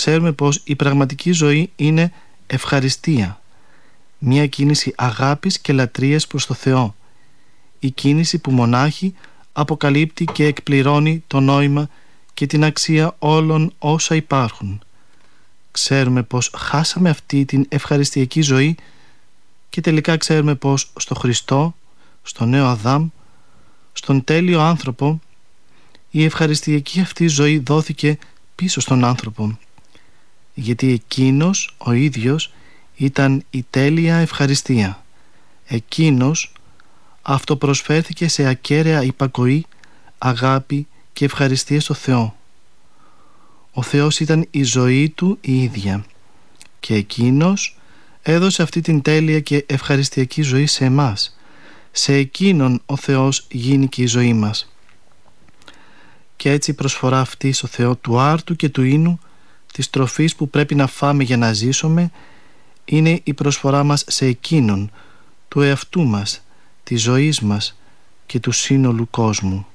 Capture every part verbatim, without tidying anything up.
ξέρουμε πως η πραγματική ζωή είναι ευχαριστία, μια κίνηση αγάπης και λατρείας προς το Θεό, η κίνηση που μονάχη αποκαλύπτει και εκπληρώνει το νόημα και την αξία όλων όσα υπάρχουν. Ξέρουμε πως χάσαμε αυτή την ευχαριστιακή ζωή και τελικά ξέρουμε πως στο Χριστό, στο νέο Αδάμ, στον τέλειο άνθρωπο, η ευχαριστιακή αυτή ζωή δόθηκε πίσω στον άνθρωπο, γιατί εκείνος ο ίδιος ήταν η τέλεια ευχαριστία. Εκείνος αυτοπροσφέρθηκε σε ακέραια υπακοή, αγάπη και ευχαριστία στο Θεό. Ο Θεός ήταν η ζωή του η ίδια και εκείνος έδωσε αυτή την τέλεια και ευχαριστιακή ζωή σε εμάς. Σε εκείνον ο Θεός γίνηκε η ζωή μας. Και έτσι η προσφορά αυτή στο Θεό του άρτου και του ίνου, της τροφής που πρέπει να φάμε για να ζήσουμε, είναι η προσφορά μας σε εκείνον, του εαυτού μας, της ζωής μας και του σύνολου κόσμου.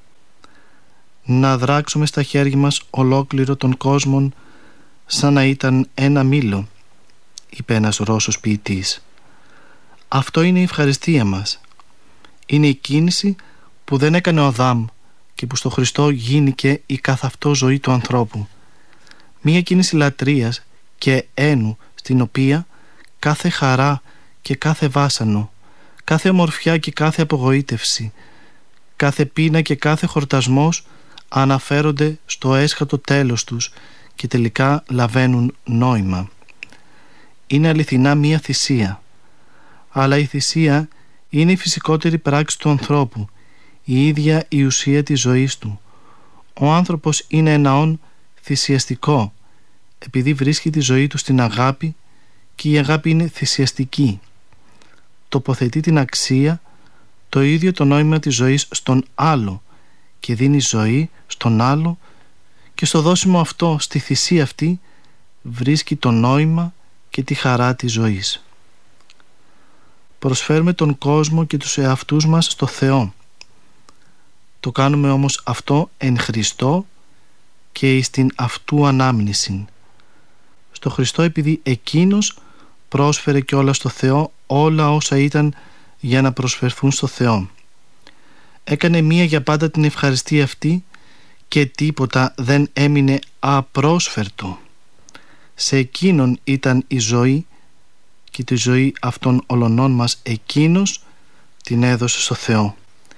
Να δράξουμε στα χέρια μας ολόκληρο τον κόσμο σαν να ήταν ένα μήλο, είπε ένας Ρώσος ποιητής. Αυτό είναι η ευχαριστία μας. Είναι η κίνηση που δεν έκανε ο Αδάμ και που στο Χριστό γίνηκε η καθ' αυτό ζωή του ανθρώπου. Μία κίνηση λατρείας και ένου στην οποία κάθε χαρά και κάθε βάσανο, κάθε ομορφιά και κάθε απογοήτευση, κάθε πείνα και κάθε χορτασμός αναφέρονται στο έσχατο τέλος τους και τελικά λαβαίνουν νόημα. Είναι αληθινά μία θυσία, αλλά η θυσία είναι η φυσικότερη πράξη του ανθρώπου, η ίδια η ουσία της ζωής του. Ο άνθρωπος είναι ένα όν θυσιαστικό, επειδή βρίσκει τη ζωή του στην αγάπη και η αγάπη είναι θυσιαστική. Τοποθετεί την αξία, το ίδιο το νόημα της ζωής στον άλλο και δίνει ζωή στον άλλο και στο δώσιμο αυτό, στη θυσία αυτή, βρίσκει το νόημα και τη χαρά της ζωής. Προσφέρουμε τον κόσμο και τους εαυτούς μας στο Θεό. Το κάνουμε όμως αυτό εν Χριστώ και εις την αυτού ανάμνηση. Στο Χριστό, επειδή εκείνος πρόσφερε κιόλας στο Θεό όλα όσα ήταν για να προσφερθούν στο Θεό. Έκανε μία για πάντα την ευχαριστία αυτή και τίποτα δεν έμεινε απρόσφερτο. Σε εκείνον ήταν η ζωή και τη ζωή αυτών ολονών μας εκείνος την έδωσε στο Θεό.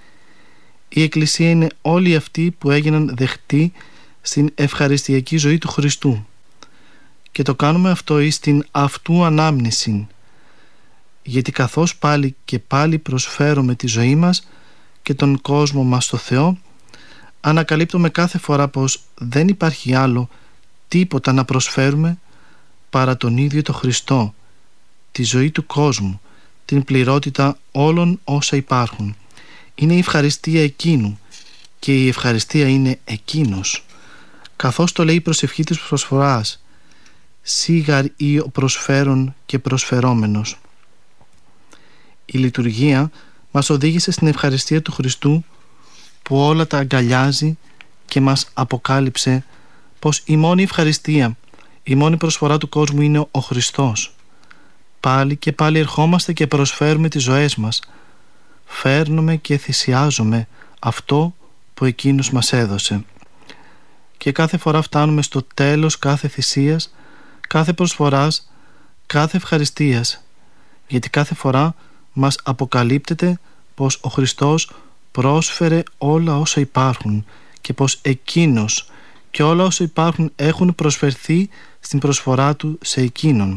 Η Εκκλησία είναι όλοι αυτοί που έγιναν δεχτοί στην ευχαριστιακή ζωή του Χριστού και το κάνουμε αυτό εις την αυτού ανάμνηση, γιατί καθώς πάλι και πάλι προσφέρουμε τη ζωή μας και τον κόσμο μας στο Θεό, ανακαλύπτουμε κάθε φορά πως δεν υπάρχει άλλο τίποτα να προσφέρουμε παρά τον ίδιο το Χριστό, τη ζωή του κόσμου, την πληρότητα όλων όσα υπάρχουν. Είναι η ευχαριστία εκείνου και η ευχαριστία είναι εκείνος. Καθώς το λέει η προσευχή της προσφοράς, σίγαρ ή ο προσφέρον και προσφερόμενος. Η λειτουργία μας οδήγησε στην ευχαριστία του Χριστού που όλα τα αγκαλιάζει και μας αποκάλυψε πως η μόνη ευχαριστία, η μόνη προσφορά του κόσμου είναι ο Χριστός. Πάλι και πάλι ερχόμαστε και προσφέρουμε τις ζωές μας. Φέρνουμε και θυσιάζουμε αυτό που εκείνος μας έδωσε. Και κάθε φορά φτάνουμε στο τέλος κάθε θυσίας, κάθε προσφοράς, κάθε ευχαριστίας, γιατί κάθε φορά μας αποκαλύπτεται πως ο Χριστός πρόσφερε όλα όσα υπάρχουν και πως εκείνος και όλα όσα υπάρχουν έχουν προσφερθεί στην προσφορά του σε εκείνον.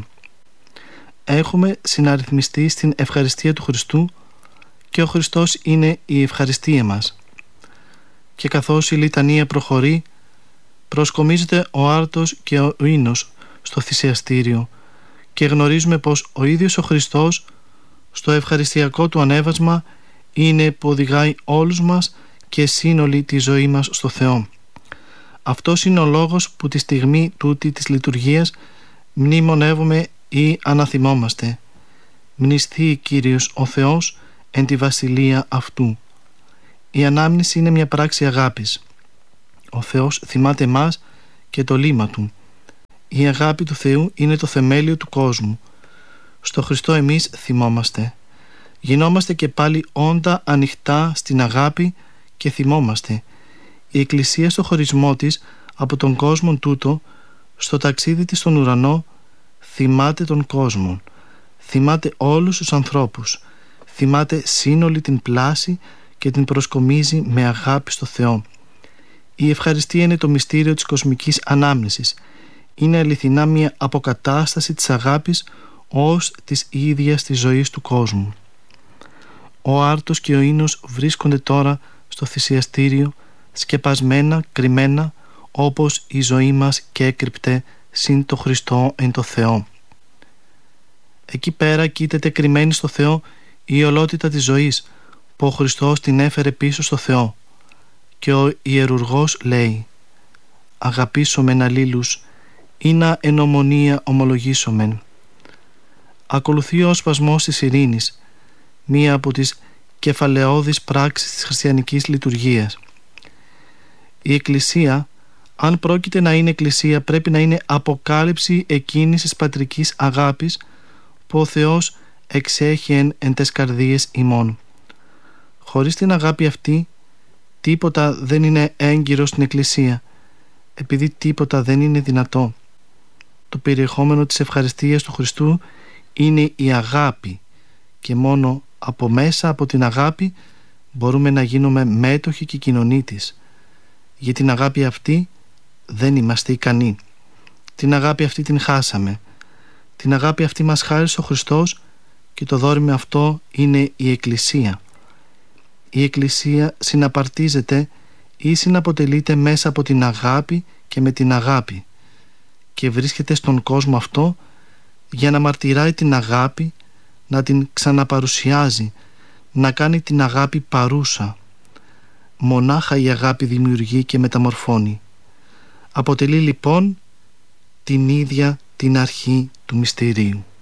Έχουμε συναριθμιστεί στην ευχαριστία του Χριστού και ο Χριστός είναι η ευχαριστία μας. Και καθώς η λιτανία προχωρεί, προσκομίζεται ο άρτος και ο ίνος στο θυσιαστήριο και γνωρίζουμε πως ο ίδιος ο Χριστός στο ευχαριστιακό του ανέβασμα είναι που οδηγάει όλους μας και σύνολη τη ζωή μας στο Θεό. Αυτός είναι ο λόγος που τη στιγμή τούτη της λειτουργίας μνημονεύουμε ή αναθυμόμαστε. Μνηστεί Κύριος ο Θεός εν τη βασιλεία αυτού. Η ανάμνηση είναι μια πράξη αγάπης. Ο Θεός θυμάται εμάς και το λύμα του. Η αγάπη του Θεού είναι το θεμέλιο του κόσμου. Στο Χριστό εμείς θυμόμαστε. Γινόμαστε και πάλι όντα ανοιχτά στην αγάπη και θυμόμαστε. Η Εκκλησία στο χωρισμό της από τον κόσμο τούτο, στο ταξίδι της στον ουρανό, θυμάται τον κόσμο, θυμάται όλους τους ανθρώπους, θυμάται σύνολη την πλάση και την προσκομίζει με αγάπη στο Θεό. Η ευχαριστία είναι το μυστήριο της κοσμικής ανάμνησης. Είναι αληθινά μια αποκατάσταση της αγάπης ως της ίδιας της ζωής του κόσμου. Ο άρτος και ο ίνος βρίσκονται τώρα στο θυσιαστήριο, σκεπασμένα, κρυμμένα, όπως η ζωή μας και έκρυπτε συν το Χριστό εν το Θεό. Εκεί πέρα κοίταται κρυμμένη στο Θεό η ολότητα της ζωής, που ο Χριστός την έφερε πίσω στο Θεό. Και ο ιερουργός λέει: «Αγαπήσομεν αλλήλους, ή να εν ομονία ομολογήσομεν». Ακολουθεί ο σπασμός της ειρήνης, μία από τις κεφαλαιώδεις πράξεις της χριστιανικής λειτουργίας. Η Εκκλησία, αν πρόκειται να είναι Εκκλησία, πρέπει να είναι αποκάλυψη εκείνης της πατρικής αγάπης που ο Θεός εξέχει εν, εν τες καρδίες ημών. Χωρίς την αγάπη αυτή, τίποτα δεν είναι έγκυρο στην Εκκλησία, επειδή τίποτα δεν είναι δυνατό. Το περιεχόμενο της ευχαριστίας του Χριστού είναι η αγάπη και μόνο από μέσα από την αγάπη μπορούμε να γίνουμε μέτοχοι και κοινωνοί της. Για την αγάπη αυτή δεν είμαστε ικανοί. Την αγάπη αυτή την χάσαμε. Την αγάπη αυτή μας χάρισε ο Χριστός και το δώρημα αυτό είναι η Εκκλησία. Η Εκκλησία συναπαρτίζεται ή συναποτελείται μέσα από την αγάπη και με την αγάπη και βρίσκεται στον κόσμο αυτό για να μαρτυράει την αγάπη, να την ξαναπαρουσιάζει, να κάνει την αγάπη παρούσα. Μονάχα η αγάπη δημιουργεί και μεταμορφώνει. Αποτελεί λοιπόν την ίδια την αρχή του μυστηρίου.